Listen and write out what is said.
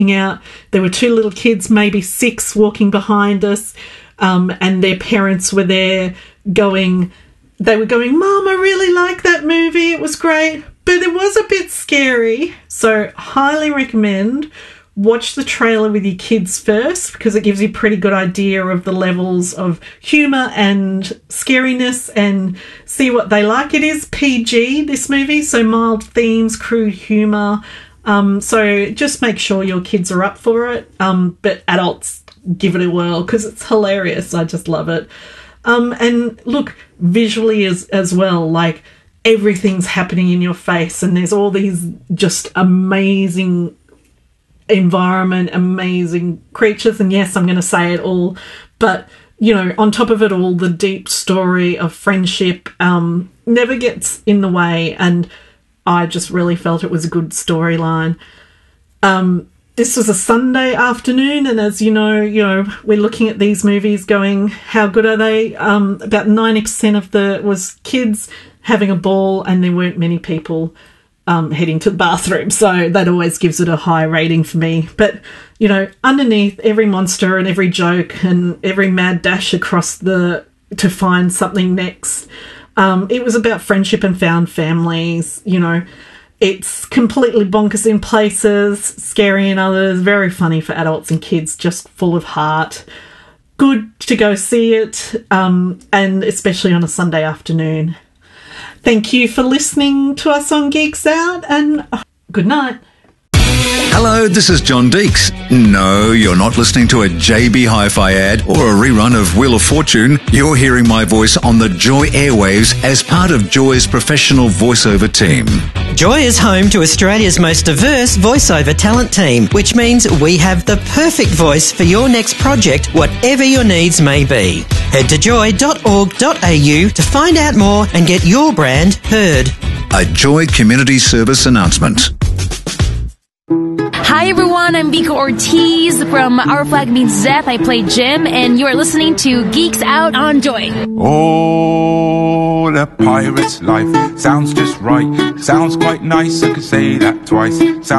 out. There were two little kids, maybe 6, walking behind us, and their parents were there they were going, Mom, I really like that movie. It was great, but it was a bit scary. So highly recommend watch the trailer with your kids first, because it gives you a pretty good idea of the levels of humour and scariness, and see what they like. It is PG, this movie, so mild themes, crude humour. So just make sure your kids are up for it. But adults, give it a whirl, because it's hilarious. I just love it. And look, visually as well, like everything's happening in your face, and there's all these just amazing environment, amazing creatures, and yes, I'm going to say it all, but you know, on top of it all, the deep story of friendship never gets in the way, and I just really felt it was a good storyline. This was a Sunday afternoon, and as you know, we're looking at these movies going, how good are they? About 90% of was kids having a ball, and there weren't many people heading to the bathroom, so that always gives it a high rating for me. But you know, underneath every monster and every joke and every mad dash across to find something next, it was about friendship and found families. You know, it's completely bonkers in places, scary in others, very funny for adults and kids, just full of heart. Good to go see it, and especially on a Sunday afternoon. Thank you for listening to us on Geeks Out, and good night. Hello, this is John Deeks. No, you're not listening to a JB Hi-Fi ad or a rerun of Wheel of Fortune. You're hearing my voice on the Joy airwaves as part of Joy's professional voiceover team. Joy is home to Australia's most diverse voiceover talent team, which means we have the perfect voice for your next project, whatever your needs may be. Head to joy.org.au to find out more and get your brand heard. A Joy Community Service announcement. Hi everyone, I'm Vika Ortiz from Our Flag Means Death. I play Jim, and you are listening to Geeks Out on Joy. Oh, the pirate's life sounds just right. Sounds quite nice, I could say that twice. Sounds